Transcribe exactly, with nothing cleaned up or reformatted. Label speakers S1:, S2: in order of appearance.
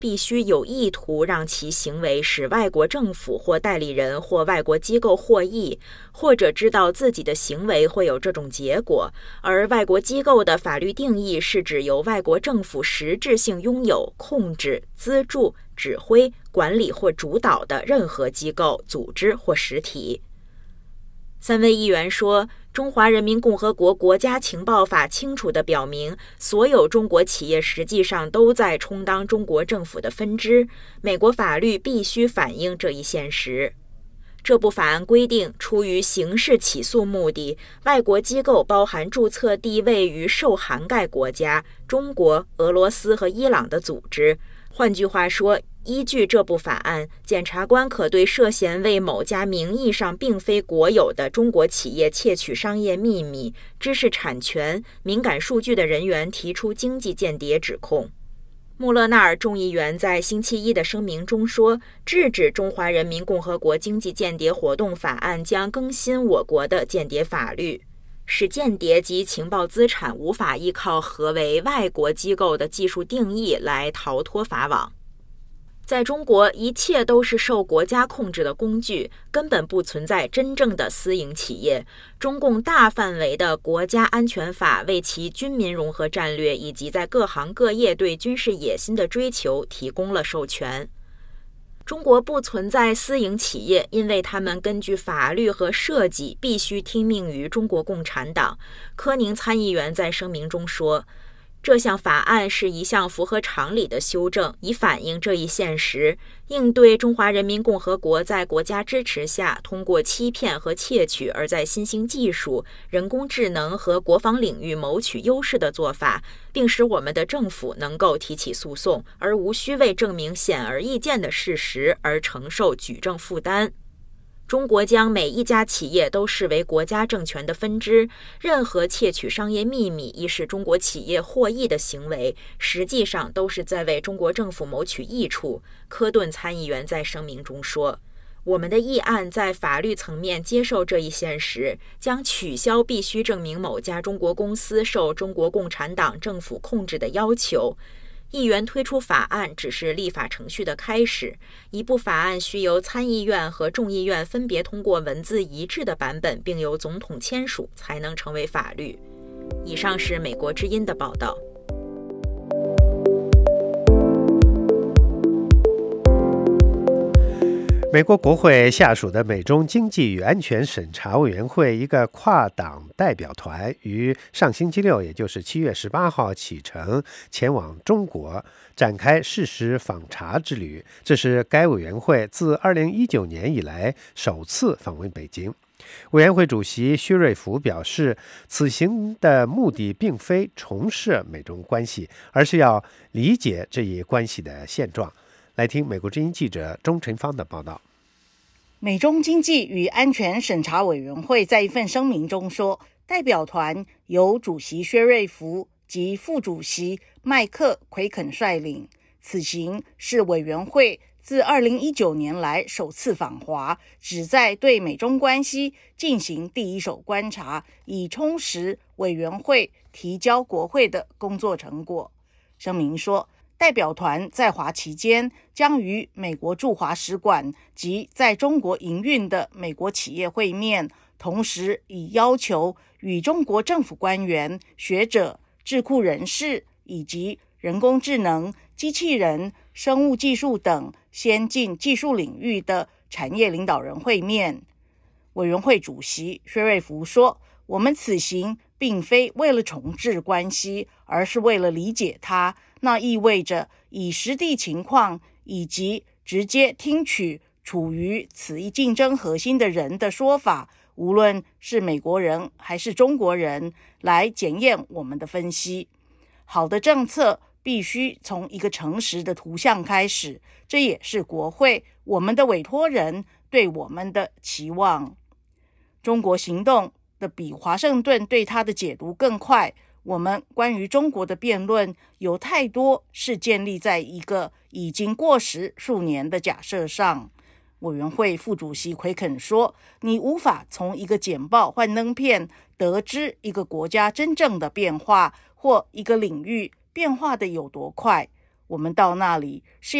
S1: 必须有意图让其行为使外国政府或代理人或外国机构获益，或者知道自己的行为会有这种结果，而外国机构的法律定义是指由外国政府实质性拥有、控制、资助、指挥、管理或主导的任何机构、组织或实体。三位议员说，中华人民共和国国家情报法清楚地表明，所有中国企业实际上都在充当中国政府的分支，美国法律必须反映这一现实。这部法案规定，出于刑事起诉目的，外国机构包含注册地位于受涵盖国家、中国、俄罗斯和伊朗的组织。换句话说，依据这部法案，检察官可对涉嫌为某家名义上并非国有的中国企业窃取商业秘密、知识产权、敏感数据的人员提出经济间谍指控。穆勒纳尔众议员在星期一的声明中说，制止中华人民共和国经济间谍活动法案将更新我国的间谍法律，使间谍及情报资产无法依靠何为外国机构的技术定义来逃脱法网。在中国，一切都是受国家控制的工具，根本不存在真正的私营企业。中共大范围的国家安全法为其军民融合战略以及在各行各业对军事野心的追求提供了授权。中国不存在私营企业，因为他们根据法律和设计必须听命于中国共产党。柯宁参议员在声明中说，这项法案是一项符合常理的修正，以反映这一现实，应对中华人民共和国在国家支持下通过欺骗和窃取而在新兴技术、人工智能和国防领域谋取优势的做法，并使我们的政府能够提起诉讼，而无需为证明显而易见的事实而承受举证负担。中国将每一家企业都视为国家政权的分支，任何窃取商业秘密以使中国企业获益的行为，实际上都是在为中国政府谋取益处。科顿参议员在声明中说，我们的议案在法律层面接受这一现实，将取消必须证明某家中国公司受中国共产党政府控制的要求。议员推出法案只是立法程序的开始，一部法案需由参议院和众议院分别通过文字一致的版本，并由总统签署，才能成为法律。以上是美国之音的报道。
S2: 美国国会下属的美中经济与安全审查委员会一个跨党代表团于上星期六，也就是七月十八号启程前往中国，展开事实访查之旅。这是该委员会自二零一九年以来首次访问北京。委员会主席薛瑞福表示，此行的目的并非重设美中关系，而是要理解这一关系的现状。来听美国之音记者钟晨芳的报道。
S3: 美中经济与安全审查委员会在一份声明中说，代表团由主席薛瑞福及副主席麦克奎肯率领，此行是委员会自二零一九年来首次访华，旨在对美中关系进行第一手观察，以充实委员会提交国会的工作成果。声明说，代表团在华期间将与美国驻华使馆及在中国营运的美国企业会面，同时已要求与中国政府官员、学者、智库人士以及人工智能、机器人、生物技术等先进技术领域的产业领导人会面。委员会主席薛瑞福说，我们此行并非为了重置关系，而是为了理解它。那意味着以实地情况以及直接听取处于此一竞争核心的人的说法，无论是美国人还是中国人，来检验我们的分析。好的政策必须从一个诚实的图像开始，这也是国会，我们的委托人对我们的期望。中国行动的比华盛顿对它的解读更快。我们关于中国的辩论有太多是建立在一个已经过时数年的假设上。委员会副主席奎肯说，你无法从一个简报幻灯片得知一个国家真正的变化，或一个领域变化的有多快。 我们到那里是